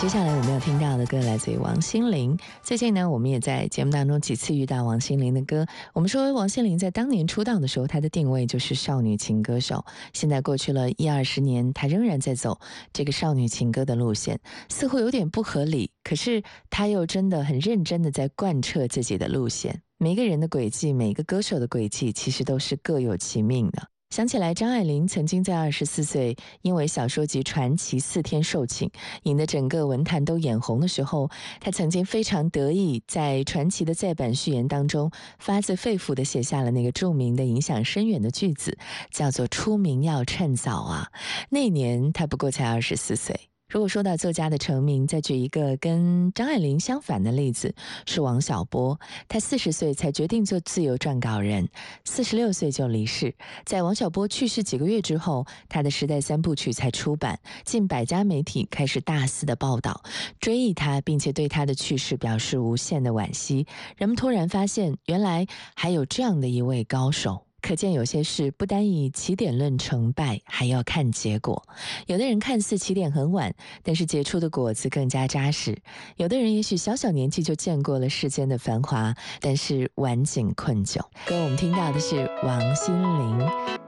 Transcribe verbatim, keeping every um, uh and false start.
接下来我们要听到的歌来自于王心凌。最近呢，我们也在节目当中几次遇到王心凌的歌。我们说王心凌在当年出道的时候，她的定位就是少女情歌手。现在过去了一二十年，她仍然在走这个少女情歌的路线，似乎有点不合理，可是她又真的很认真的在贯彻自己的路线。每个人的轨迹，每个歌手的轨迹，其实都是各有其命的。想起来张爱玲曾经在二十四岁因为小说集《传奇》四天售罄，引得整个文坛都眼红的时候，她曾经非常得意在《传奇》的再版序言当中发自肺腑地写下了那个著名的影响深远的句子，叫做出名要趁早啊。那年她不过才二十四岁。如果说到作家的成名，再举一个跟张爱玲相反的例子，是王小波。他四十岁才决定做自由撰稿人，四十六岁就离世。在王小波去世几个月之后，他的《时代三部曲》才出版，近百家媒体开始大肆的报道，追忆他，并且对他的去世表示无限的惋惜。人们突然发现，原来还有这样的一位高手。可见有些事不单以起点论成败，还要看结果。有的人看似起点很晚，但是结出的果子更加扎实。有的人也许小小年纪就见过了世间的繁华，但是晚景困窘。歌我们听到的是王心凌，